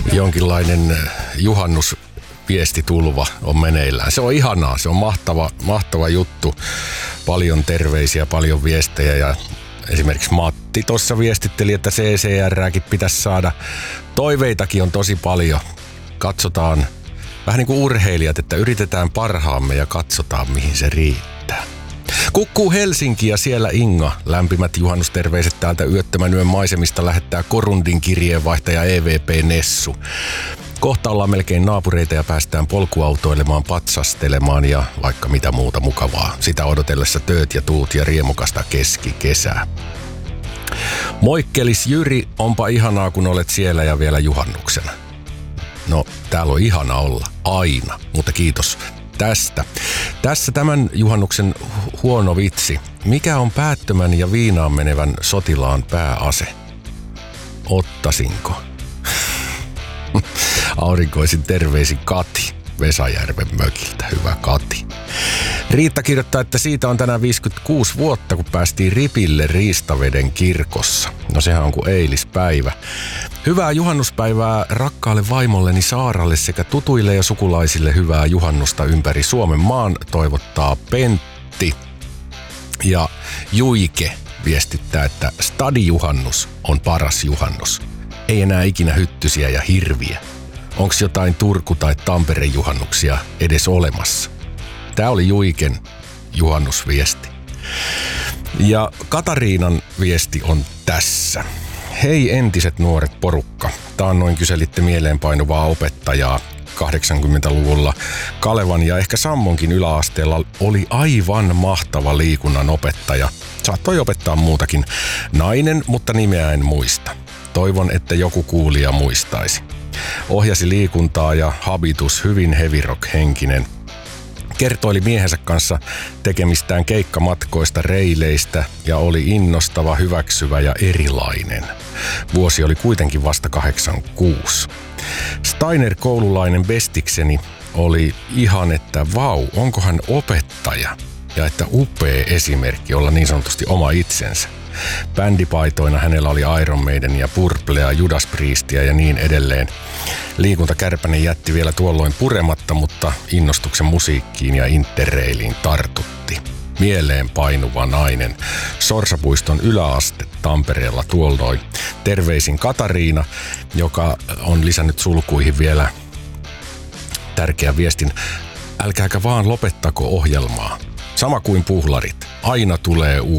Jonkinlainen juhannusviestitulva on meneillään. Se on ihanaa, se on mahtava juttu. Paljon terveisiä, paljon viestejä ja esimerkiksi Matti tuossa viestitteli, että CCR:ääkin pitäisi saada. Toiveitakin on tosi paljon. Katsotaan vähän niin kuin urheilijat, että yritetään parhaamme ja katsotaan mihin se riittää. Kukkuu Helsinki ja siellä Inga. Lämpimät juhannusterveiset täältä Yöttömän yön maisemista lähettää Korundin kirjeenvaihtaja EVP Nessu. Kohta ollaan melkein naapureita ja päästään polkuautoilemaan, patsastelemaan ja vaikka mitä muuta mukavaa. Sitä odotellessa tööt ja tuut ja riemukasta keskikesää. Moikkelis Jyri, onpa ihanaa kun olet siellä ja vielä juhannuksena. No, täällä on ihana olla, aina, mutta kiitos tästä. Tässä tämän juhannuksen huono vitsi. Mikä on päättömän ja viinaan menevän sotilaan pääase? Ottasinko? Aurinkoisin terveisin Kati Vesajärven mökiltä. Hyvä Kati. Riitta kirjoittaa, että siitä on tänään 56 vuotta, kun päästiin ripille Riistaveden kirkossa. No sehän on kuin eilispäivä. Hyvää juhannuspäivää rakkaalle vaimolleni Saaralle sekä tutuille ja sukulaisille hyvää juhannusta ympäri Suomen maan, toivottaa Pentti. Ja Juike viestittää, että stadijuhannus on paras juhannus. Ei enää ikinä hyttysiä ja hirviä. Onks jotain Turku- tai Tampere-juhannuksia edes olemassa? Tää oli Juiken juhannusviesti. Ja Katariinan viesti on tässä. Hei entiset nuoret porukka. Taannoin kyselitte mieleenpainuvaa opettajaa. 80-luvulla Kalevan ja ehkä Sammonkin yläasteella oli aivan mahtava liikunnan opettaja. Saattoi opettaa muutakin. Nainen, mutta nimeä en muista. Toivon, että joku kuulija muistaisi. Ohjasi liikuntaa ja habitus hyvin heavy rock henkinen. Kertoili miehensä kanssa tekemistään keikkamatkoista, reileistä ja oli innostava, hyväksyvä ja erilainen. Vuosi oli kuitenkin vasta 86. Steiner-koululainen bestikseni oli ihan, että vau, onko hän opettaja? Ja että upea esimerkki olla niin sanotusti oma itsensä. Bändipaitoina hänellä oli Iron Maiden ja Purplea, Judas Priestia ja niin edelleen. Liikuntakärpänen jätti vielä tuolloin purematta, mutta innostuksen musiikkiin ja interreiliin tartutti. Mieleen painuva nainen. Sorsapuiston yläaste Tampereella tuolloin. Terveisin Katariina, joka on lisännyt sulkuihin vielä tärkeän viestin. Älkääkä vaan lopettako ohjelmaa. Sama kuin puhlarit. Aina tulee